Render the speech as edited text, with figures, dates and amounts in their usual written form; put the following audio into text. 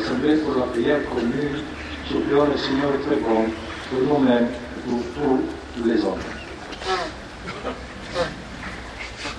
l'Assemblée pour la prière commune, supplions le Seigneur très bon pour nous-mêmes et pour tous les hommes.